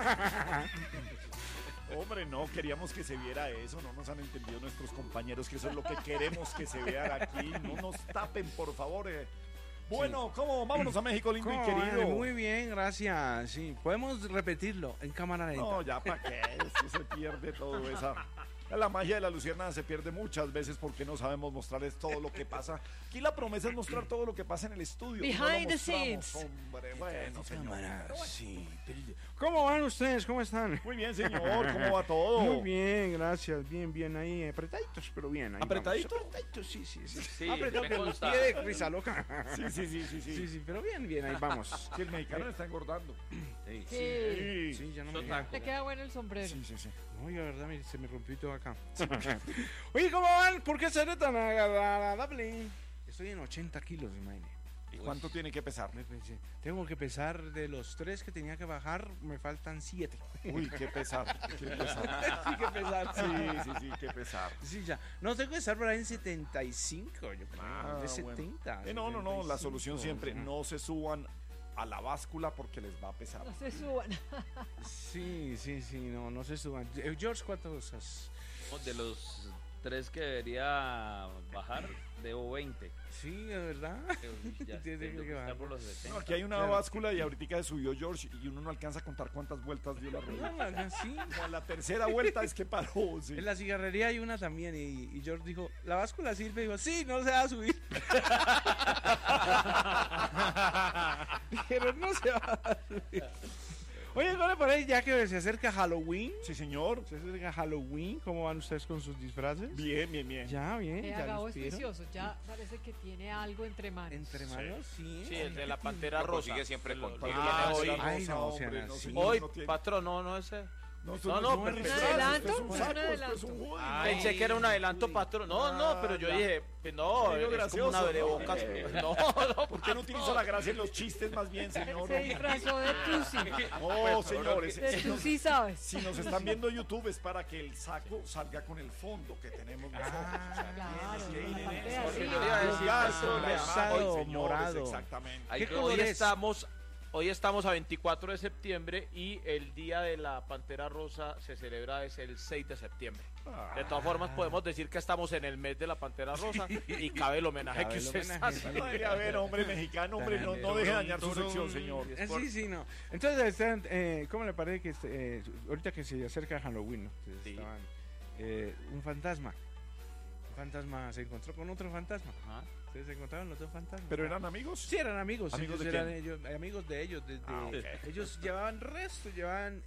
Hombre, no, queríamos que se viera eso, no nos han entendido nuestros compañeros que eso es lo que queremos que se vea aquí, no nos tapen, por favor. Bueno, ¿cómo? Vámonos a México, lindo y querido. Muy bien, gracias. Sí, podemos repetirlo en cámara lenta. No, ya para qué, si se pierde todo esa. La magia de la luciérnaga se pierde muchas veces porque no sabemos mostrarles todo lo que pasa. Aquí la promesa es mostrar todo lo que pasa en el estudio. Behind the scenes. scenes. Hombre, bueno, señor. Cámara, sí. ¿Cómo van ustedes? ¿Cómo están? Muy bien, señor, ¿cómo va todo? Muy bien, gracias. Bien, ahí apretaditos, pero bien. Ahí ¿Apretadito? vamos. Apretaditos, sí. Sí, Apretado me que los consta. pie de risa loca. Sí, Pero bien, ahí vamos. Si el mexicano está engordando. Sí. Sí, ya no Total. me... Le queda bueno el sombrero. Sí. No, la verdad, mire, se me rompió todo acá. Oye, ¿cómo van? ¿Por qué seré tan agradable? Estoy en 80 kilos, imagínate. ¿Y cuánto tiene que pesar? Tengo que pesar de los 3 que tenía que bajar, me faltan 7. Uy, qué pesar, qué pesar. Sí, que pesar. Sí, qué pesar. Sí, ya. No, tengo que estar por ahí en 75, yo creo. De 70. Bueno. No, la solución 75, siempre, ¿no? no se suban a la báscula porque les va a pesar. No se suban. Sí, no se suban. George, ¿cuántos has? De los 3 que debería bajar, debo 20. Sí, de verdad. Ya Tiene tengo que que estar bajar. por los 70. No, aquí hay una Claro. báscula y ahorita se subió George y uno no alcanza a contar cuántas vueltas dio la rueda. No, sí. Como a la tercera vuelta es que paró. Sí. En la cigarrería hay una también y George dijo, ¿la báscula sirve? Y dijo, sí, no se va a subir. Dijeron, no se va a subir. Oye, ¿cómo le parece ya que se acerca Halloween? Sí, señor. Se acerca Halloween, ¿cómo van ustedes con sus disfraces? Bien. Ya, bien, ya Gabo los es vieron. juicioso. Ya parece que tiene algo entre manos. Entre manos, sí. Sí, el de la Pantera Lo Rosa. consigue siempre con Lo todo. tiene hoy. Ay, no, hombre, sean no, así. señor, Hoy, no tiene- patrón, no ese. No, No, pero pero esto ¿un es adelanto? esto es un ¿Es un saco, esto es adelanto? un juego. Pensé que era un adelanto, patrón. No, pero yo dije, pues no, Digo, es como gracioso, una abrebocas. ¿no? No, ¿Por qué no utiliza la gracia en los chistes más bien, señor? Se disfrazó de Tusi. No, señores. De Tusi, ¿sabes? Si nos están viendo en YouTube es para que el saco salga con el fondo que tenemos nosotros. O sea, Claro, tiene que ir en la parte de eso. arriba. iba a decir, Jugazo, la rosado, imagen, señores, morado. Exactamente. ¿Qué Hoy color es? Hoy estamos a 24 de septiembre y el día de la Pantera Rosa se celebra es el 6 de septiembre. De todas formas podemos decir que estamos en el mes de la Pantera Rosa y cabe el homenaje Cabe que el usted homenaje, está sí. haciendo. Ay, a ver, hombre mexicano, hombre, no deje dañar su sección, señor. Sí, no. Entonces, están, ¿cómo le parece que ahorita que se acerca Halloween, ¿no? Entonces, Sí. estaban, un fantasma se encontró con otro fantasma. Ajá. Ustedes se encontraron los dos fantasmas. ¿Pero eran amigos? Sí, eran amigos. ¿Amigos ellos de eran quién? amigos de ellos. Ok. Ellos llevaban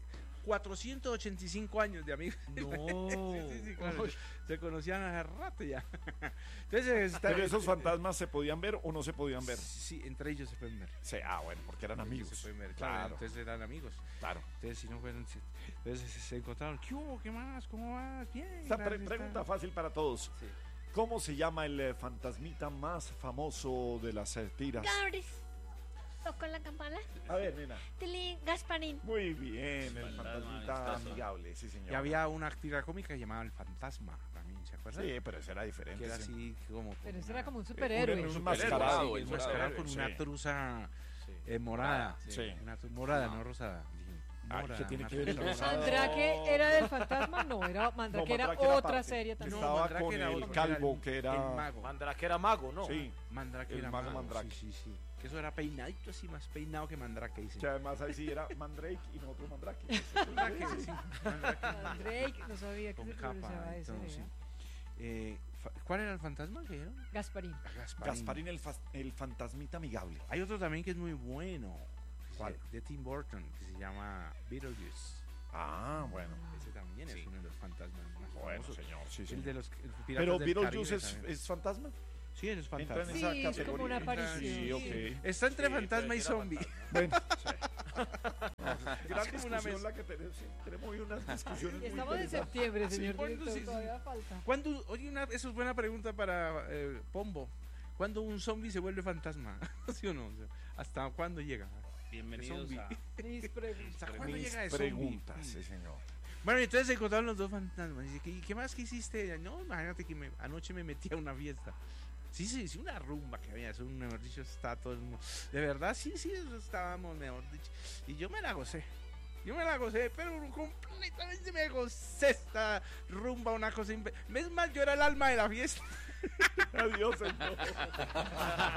485 años de amigos. No. Sí, claro. Se conocían hace rato ya. Entonces, ¿Pero esos fantasmas se podían ver o no se podían ver? Sí, entre ellos se pueden ver. Sí, bueno, porque eran amigos. Se pueden ver, claro. Claro, Entonces eran amigos. claro. Entonces, si no fueron. Entonces se encontraron. ¿Qué hubo? ¿Qué más? ¿Cómo vas? Bien. Esta gracias, pregunta está. fácil para todos. Sí. ¿Cómo se llama el fantasmita más famoso de las tiras? Gabris. Tocó la campana. A ver, nena. Tilín, Gasparín. Muy bien, el Fantasma fantasmita amistoso. amigable, sí, señor. Y había una tira cómica llamada El Fantasma también, ¿se acuerdan? Sí, pero eso era diferente. Que era sí. así como. Pero ese una- era como un superhéroe. Un mascarado. Sí, enmascarado con Sí. una truza morada. Morada, sí. Una morada, no rosada. Dije, Ah, morada, ¿qué tiene una que ver el truza rosado? Mandrake era del fantasma, no, era Mandrake, No, era Mandrake era otra parte. serie también. Estaba Mandrake con era el otro, calvo, el- que era- El mago. Mandrake era mago, ¿no? Sí, Mandrake el era mago mago. Mandrake. Sí. Que eso era peinadito así, más peinado que Mandrake, dice. que además ahí sí era Mandrake y nosotros Mandrake. Mandrake, sí. Mandrake. Mandrake, no sabía que Con se pronunciaba capa, eso. entonces, ¿verdad? ¿Cuál era el fantasma que dijeron? Gasparín. Gasparín el fantasmita amigable. Hay otro también que es muy bueno. ¿Cuál? De Tim Burton, que se llama Beetlejuice. Ah, bueno. Ese también es uno de los fantasmas más Bueno, famosos. señor, sí, El señor. de los piratas Pero del Beetlejuice Caribe también. es fantasma. Sí, él es Entra en fantasma. esa Sí, es categoría. como una aparición. Sí, ok. Está entre Sí, fantasma y era zombie. Bueno, gran Es como una discusión mesa. la que tenemos. Sí, tenemos hoy unas discusiones Y muy estamos en interesantes. septiembre, Sí, señor ¿cuándo director, sí? todavía falta. ¿Cuándo, oye, eso es buena pregunta para Pombo. ¿Cuándo un zombie se vuelve fantasma? ¿Sí o no? O sea, ¿hasta cuándo llega? Bienvenidos Zombie. a... Mis preguntas. ¿Hasta cuándo Mis llega de zombie? preguntas, sí, señor. Bueno, y entonces se encontraron los dos fantasmas. Y dice, ¿qué más que hiciste? No, imagínate que anoche me metí a una fiesta. Sí, una rumba que había, eso, mejor dicho, está todo el mundo. De verdad, sí, eso estábamos, mejor dicho. Y yo me la gocé. Yo me la gocé, pero completamente me gocé esta rumba, una cosa... Es más, yo era el alma de la fiesta. Adiós, señor.